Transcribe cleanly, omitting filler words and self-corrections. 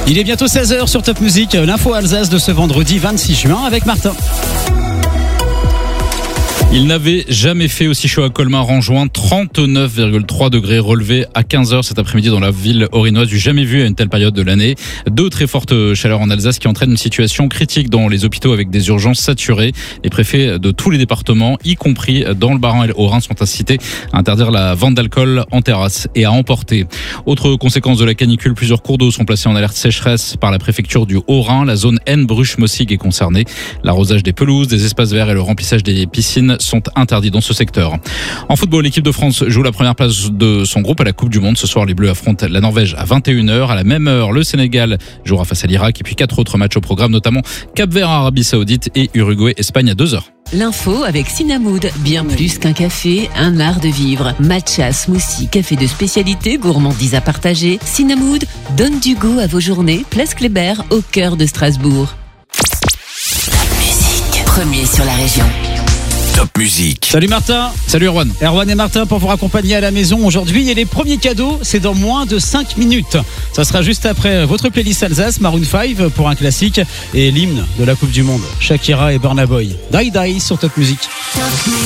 Il est bientôt 16h sur Top Music, l'info Alsace de ce vendredi 26 juin avec Martin. Il n'avait jamais fait aussi chaud à Colmar en juin, 39,3 degrés relevés à 15h cet après-midi dans la ville orinoise, du jamais vu à une telle période de l'année. Deux très fortes chaleurs en Alsace qui entraînent une situation critique dans les hôpitaux avec des urgences saturées. Les préfets de tous les départements, y compris dans le Bas-Rhin et le Haut-Rhin, sont incités à interdire la vente d'alcool en terrasse et à emporter. Autre conséquence de la canicule, plusieurs cours d'eau sont placés en alerte sécheresse par la préfecture du Haut-Rhin. La zone N-Bruche-Mossig est concernée. L'arrosage des pelouses, des espaces verts et le remplissage des piscines sont interdits dans ce secteur. En football, l'équipe de France joue la première place de son groupe à la Coupe du Monde. Ce soir, les Bleus affrontent la Norvège à 21h. À la même heure, le Sénégal jouera face à l'Irak. Et puis 4 autres matchs au programme, notamment Cap-Vert, Arabie Saoudite et Uruguay, Espagne à 2h. L'info avec Cinnamwood, bien plus qu'un café, un art de vivre. Matcha, smoothie, café de spécialité, gourmandise à partager. Cinnamwood donne du goût à vos journées. Place Kléber, au cœur de Strasbourg. Top Music, premier sur la région. Top Music. Salut Martin. Salut Erwan. Erwan et Martin pour vous raccompagner à la maison aujourd'hui. Et les premiers cadeaux, c'est dans moins de 5 minutes. Ça sera juste après votre playlist Alsace, Maroon 5 pour un classique et l'hymne de la Coupe du Monde, Shakira et Burna Boy. Die Die sur Top Music.